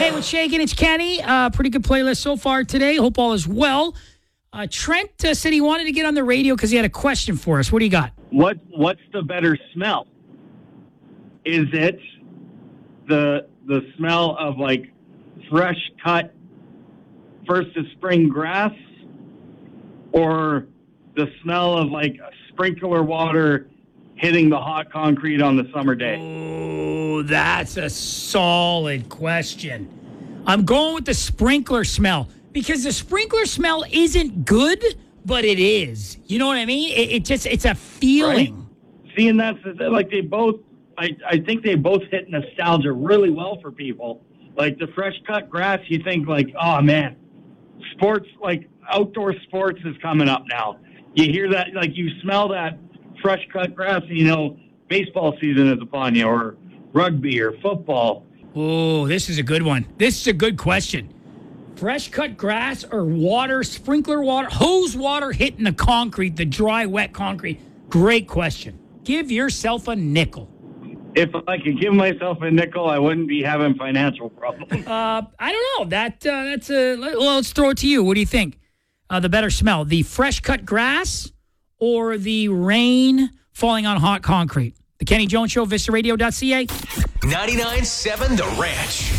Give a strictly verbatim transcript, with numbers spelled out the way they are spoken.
Hey, what's shaking? It's Kenny. Uh, pretty good playlist so far today. Hope all is well. Uh, Trent uh, said he wanted to get on the radio because he had a question for us. What do you got? What What's the better smell? Is it the the smell of like fresh cut first of spring grass, or the smell of like sprinkler water hitting the hot concrete on the summer day? Oh, that's a solid question. I'm going with the sprinkler smell because the sprinkler smell isn't good, but it is. You know what I mean? It, it just, it's a feeling. Right? See, and that's like they both, I, I think they both hit nostalgia really well for people. Like the fresh cut grass, you think like, oh man, sports, like outdoor sports is coming up now. You hear that, like you smell that fresh cut grass, and you know baseball season is upon you, or rugby or football. Oh, this is a good one. This is a good question. Fresh cut grass or water, sprinkler water, hose water hitting the concrete, the dry, wet concrete. Great question. Give yourself a nickel. If I could give myself a nickel, I wouldn't be having financial problems. Uh, I don't know. That uh, that's a. Well, let's throw it to you. What do you think? Uh, the better smell, the fresh cut grass or the rain falling on hot concrete? The Kenny Jones Show, Vista Radio dot C A. ninety-nine point seven The Ranch.